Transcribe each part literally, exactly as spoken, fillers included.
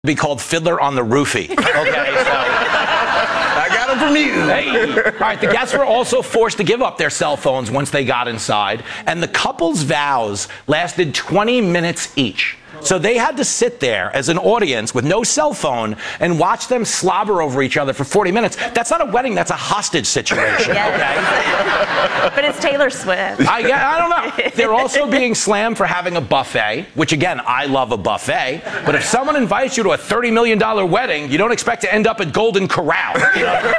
Be called Fiddler on the Roofie. Okay, so I got him from you. Hey. All right, the guests were also forced to give up their cell phones once they got inside, and the couple's vows lasted twenty minutes each. So they had to sit there as an audience with no cell phone and watch them slobber over each other for forty minutes. That's not a wedding, that's a hostage situation, yes. okay? But it's Taylor Swift. I, I don't know. They're also being slammed for having a buffet, which again, I love a buffet. But if someone invites you to a thirty million dollar wedding, you don't expect to end up at Golden Corral. You know?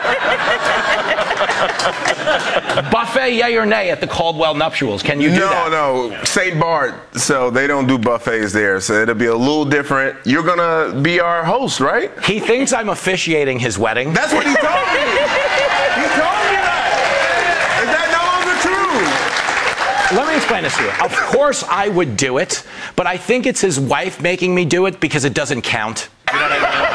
Buffet, yay or nay, at the Caldwell nuptials? Can you do no, that? No, no. Saint Bart, so they don't do buffets there. So it'll be a little different. You're going to be our host, right? He thinks I'm officiating his wedding. That's what he told me. He told me that. Is that no longer true? Let me explain this to you. Of course I would do it, but I think it's his wife making me do it because it doesn't count. You know what I mean?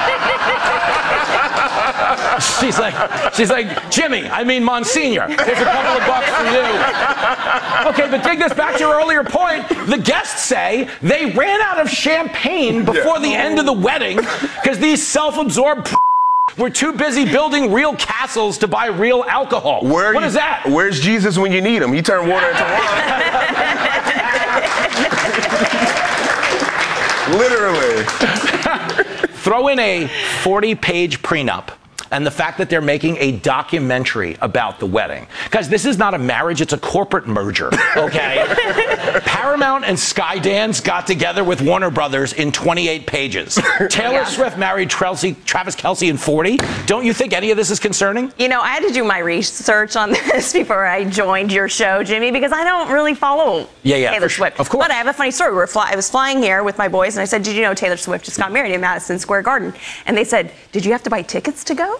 She's like, she's like, Jimmy, I mean Monsignor, here's a couple of bucks for you. Okay, but take this back to your earlier point. The guests say they ran out of champagne before yeah. the end of the wedding because these self-absorbed were too busy building real castles to buy real alcohol. Where what you, is that? Where's Jesus when you need him? He turned water into wine. Literally. Throw in a forty page prenup and the fact that they're making a documentary about the wedding. Guys, this is not a marriage, it's a corporate merger, okay? Paramount and Skydance got together with Warner Brothers in twenty-eight pages. Taylor yeah. Swift married Travis Kelce in forty. Don't you think any of this is concerning? You know, I had to do my research on this before I joined your show, Jimmy, because I don't really follow yeah, yeah, Taylor Swift. Sure. Of course. But I have a funny story. We were fly- I was flying here with my boys, and I said, did you know Taylor Swift just got married in Madison Square Garden? And they said, did you have to buy tickets to go? No,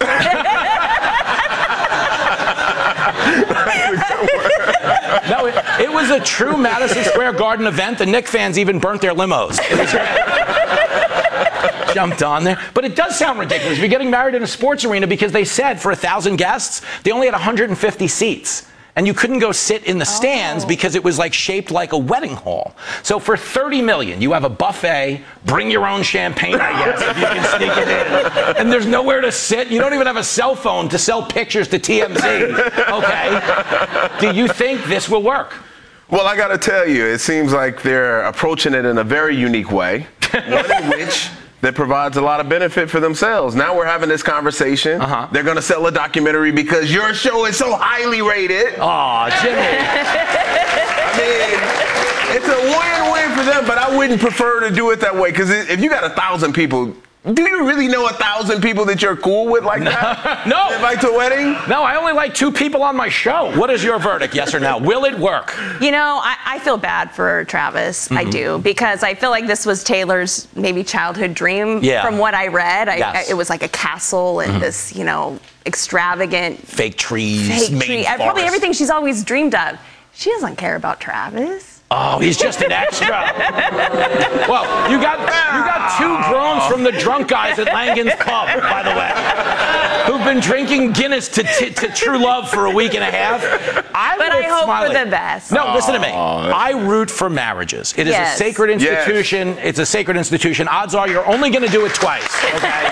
it, it was a true Madison Square Garden event. The Knicks fans even burnt their limos. It was great. Jumped on there. But it does sound ridiculous. You're getting married in a sports arena because they said for a thousand guests, they only had one hundred fifty seats. And you couldn't go sit in the stands oh. because it was like shaped like a wedding hall. So for thirty million, you have a buffet, bring your own champagne, I guess, if you can sneak it in. And there's nowhere to sit. You don't even have a cell phone to sell pictures to T M Z. Okay? Do you think this will work? Well, I got to tell you, it seems like they're approaching it in a very unique way. One in which that provides a lot of benefit for themselves. Now we're having this conversation. Uh-huh. They're going to sell a documentary because your show is so highly rated. Aw, Jimmy. I mean, it's a win-win for them, but I wouldn't prefer to do it that way because if you got a thousand people, do you really know a thousand people that you're cool with like that? No. Invite to a wedding? No, I only like two people on my show. What is your verdict, yes or no? Will it work? You know, I, I feel bad for Travis. Mm-hmm. I do, because I feel like this was Taylor's maybe childhood dream. Yeah. From what I read, I, yes. I, it was like a castle and mm-hmm. this, you know, extravagant fake trees, fake main tree, forest. Probably everything she's always dreamed of. She doesn't care about Travis. Oh, he's just an extra. Well, you got you got two groans from the drunk guys at Langan's Pub, by the way, who've been drinking Guinness to, t- to true love for a week and a half. I'm but I hope Smiley. for the best. No, listen to me. I root for marriages. It is yes. a sacred institution. Yes. It's a sacred institution. Odds are you're only going to do it twice, okay?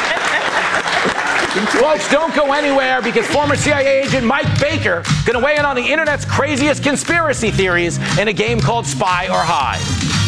Folks, don't go anywhere because former C I A agent Mike Baker going to weigh in on the internet's craziest conspiracy theories in a game called Spy or Hide.